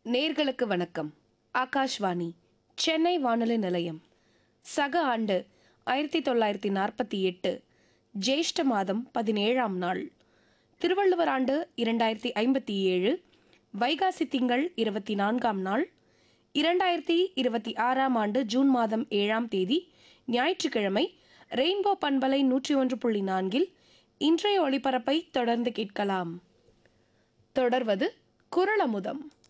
நேர்களுக்கு வணக்கம். ஆகாஷ்வாணி சென்னை வானொலி நிலையம். சக ஆண்டு 1948 ஜேஷ்ட மாதம் 17ஆம் நாள், திருவள்ளுவர் ஆண்டு 2057 வைகாசி திங்கள் 24ஆம் நாள், 2026ஆம் ஆண்டு ஜூன் மாதம் 7ஆம் தேதி ஞாயிற்றுக்கிழமை. ரெயின்போ பண்பலை 101.4 இன்றைய ஒளிபரப்பை தொடர்ந்து கேட்கலாம். தொடர்வது குறளமுதம்.